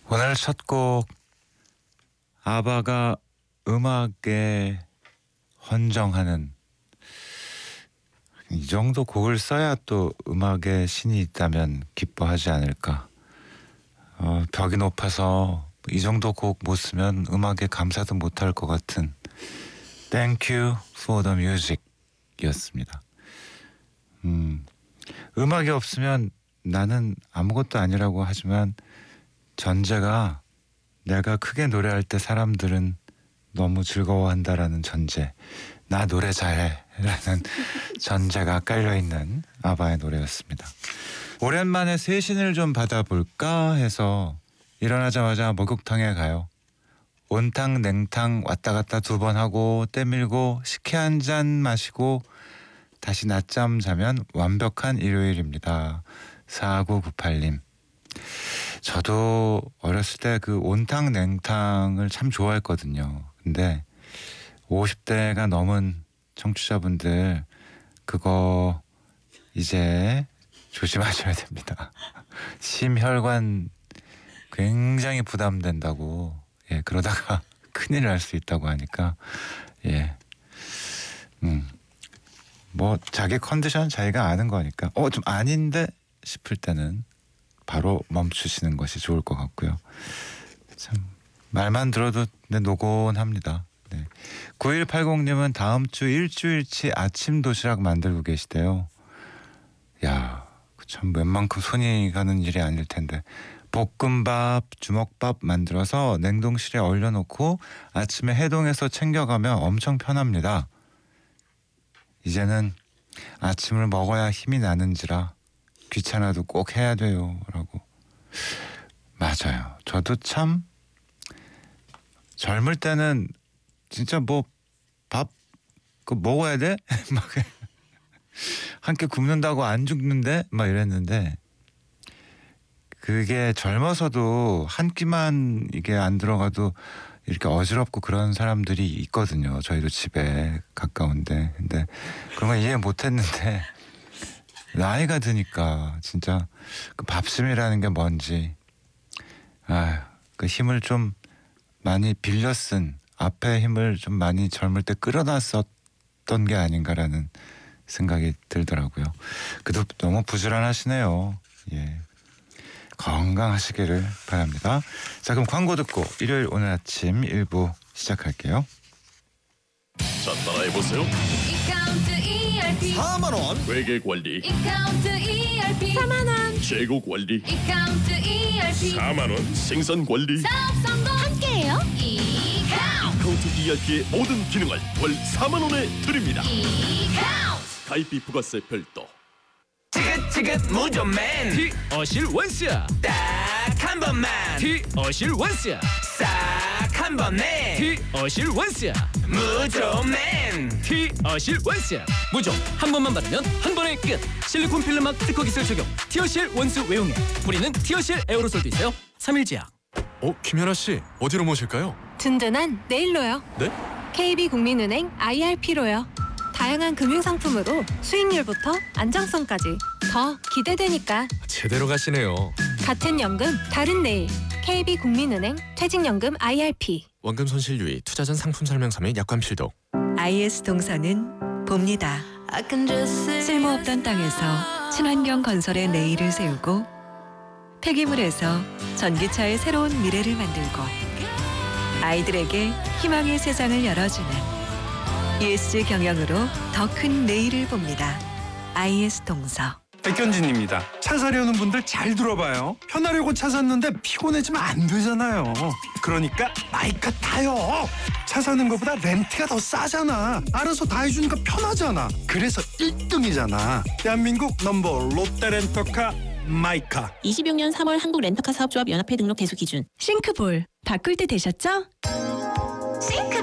오늘 첫 곡 아바가 음악에 헌정하는, 이 정도 곡을 써야 또 음악에 신이 있다면 기뻐하지 않을까. 벽이 높아서 이 정도 곡 못 쓰면 음악에 감사도 못할 것 같은 Thank you for the music 이었습니다. 음악이 없으면 나는 아무것도 아니라고 하지만 전제가 내가 크게 노래할 때 사람들은 너무 즐거워한다라는 전제, 나 노래 잘해 라는 전제가 깔려있는 아바의 노래였습니다. 오랜만에 세신을 좀 받아볼까 해서 일어나자마자 목욕탕에 가요. 온탕 냉탕 왔다 갔다 2번 하고 때밀고 식혜 한 잔 마시고 다시 낮잠 자면 완벽한 일요일입니다. 4998님. 저도 어렸을 때 그 온탕 냉탕을 참 좋아했거든요. 근데 50대가 넘은 청취자분들 그거 이제 조심하셔야 됩니다. 심혈관 굉장히 부담된다고, 그러다가 큰일 날 수 있다고 하니까, 뭐 자기 컨디션 자기가 아는 거니까 좀 아닌데 싶을 때는 바로 멈추시는 것이 좋을 것 같고요. 참 말만 들어도 노곤합니다. 9180님은 다음 주 일주일치 아침 도시락 만들고 계시대요. 야, 참 웬만큼 손이 가는 일이 아닐 텐데 볶음밥, 주먹밥 만들어서 냉동실에 얼려놓고 아침에 해동해서 챙겨가면 엄청 편합니다. 이제는 아침을 먹어야 힘이 나는지라 귀찮아도 꼭 해야 돼요 라고. 맞아요. 저도 참 젊을 때는 진짜 뭐 밥 먹어야 돼? 막 한 끼 굶는다고 안 죽는데? 막 이랬는데 그게 젊어서도 한 끼만 이게 안 들어가도 이렇게 어지럽고 그런 사람들이 있거든요. 저희도 집에 가까운데. 근데 그런 거 이해 못 했는데 나이가 드니까 진짜 그 밥심이라는 게 뭔지, 그 힘을 좀 많이 빌려 쓴, 앞에 힘을 좀 많이 젊을 때 끌어놨었던 게 아닌가라는 생각이 들더라고요. 그래도 너무 부지런하시네요. 건강하시기를 바랍니다. 자, 그럼 광고 듣고 일요일 오늘 아침 1부 시작할게요. 자, 따라해보세요. 이카운트 ERP 4만원 회계관리, 이카운트 ERP 4만원 재고 관리, 이카운트 ERP 4만원 생산관리. 사업 성공 함께해요. 이카운트 카운트 ERP의 모든 기능을 월 4만원에 드립니다. 이카운트 가입비 부가세 별도. 지긋지긋 무좀맨 어실 원스야 딱 한 번만 어실 원스야 싹 한 번에 어실 원스야 무좀맨 어실 원스야 무조 한 번만 바르면 한 번에 끝. 실리콘 필름막 특허 기술 적용 티어실 원스 외용액. 뿌리는 티어실 에어로솔도 있어요. 3일제약. 김연아 씨, 어디로 모실까요? 든든한 네일로요. 네? KB국민은행 IRP로요. 다양한 금융상품으로 수익률부터 안정성까지 더 기대되니까. 제대로 가시네요. 같은 연금 다른 네일. KB국민은행 퇴직연금 IRP. 원금 손실 유의, 투자 전 상품 설명서 및 약관 필독. IS 동서는 봅니다. 쓸모없던 땅에서 친환경 건설의 내일을 세우고 폐기물에서 전기차의 새로운 미래를 만들고 아이들에게 희망의 세상을 열어주는 ESG 경영으로 더 큰 내일을 봅니다. IS 동서. 백현진입니다. 차 사려는 분들 잘 들어봐요. 편하려고 차 샀는데 피곤해지면 안 되잖아요. 그러니까 마이카 타요. 차 사는 것보다 렌트가 더 싸잖아. 알아서 다 해주니까 편하잖아. 그래서 1등이잖아. 대한민국 넘버 롯데렌터카 마이카. 26년 3월 한국 렌터카 사업조합 연합회 등록 대수 기준. 싱크볼 바꿀 때 되셨죠?